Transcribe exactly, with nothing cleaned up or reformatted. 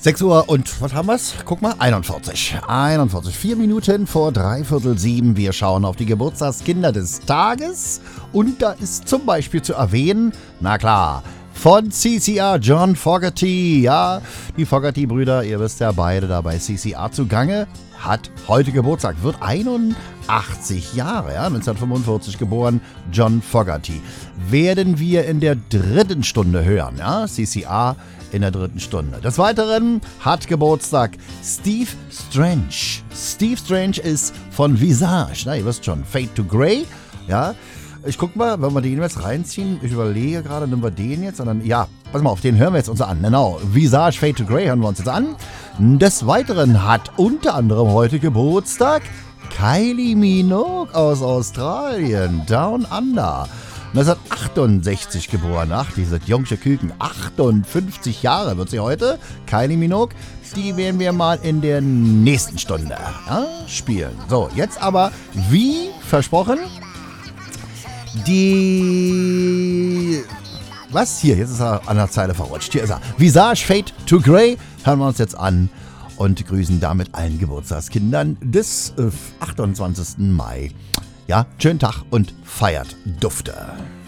sechs Uhr und was haben wir's? Guck mal, einundvierzig. einundvierzig. Vier Minuten vor dreiviertel sieben. Wir schauen auf die Geburtstagskinder des Tages. Und da ist zum Beispiel zu erwähnen, na klar, von C C R John Fogerty. Ja, die Fogerty-Brüder, ihr wisst ja beide da bei C C R zugange, hat heute Geburtstag, wird einundachtzig Jahre, ja, neunzehnhundertfünfundvierzig geboren, John Fogerty. Werden wir in der dritten Stunde hören, ja, C C R in der dritten Stunde. Des Weiteren hat Geburtstag Steve Strange. Steve Strange ist von Visage, na, ihr wisst schon, Fade to Grey, ja. Ich guck mal, wenn wir den jetzt reinziehen, ich überlege gerade, nehmen wir den jetzt, und dann, ja, pass mal auf, den hören wir jetzt uns an, genau, Visage Fade to Grey hören wir uns jetzt an. Des Weiteren hat unter anderem heute Geburtstag Kylie Minogue aus Australien, Down Under. neunzehnhundertachtundsechzig geboren, ach, diese jungsche Küken, achtundfünfzig Jahre wird sie heute, Kylie Minogue. Die werden wir mal in der nächsten Stunde ja, spielen. So, jetzt aber, wie versprochen, die... Was? Hier, jetzt ist er an der Zeile verrutscht. Hier ist er. Visage Fade to Grey. Hören wir uns jetzt an und grüßen damit allen Geburtstagskindern des äh, achtundzwanzigsten Mai. Ja, schönen Tag und feiert Dufte.